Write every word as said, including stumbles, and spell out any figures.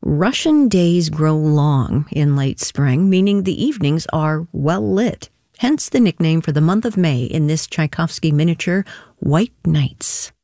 Russian days grow long in late spring, meaning the evenings are well lit. Hence the nickname for the month of May in this Tchaikovsky miniature, White Nights.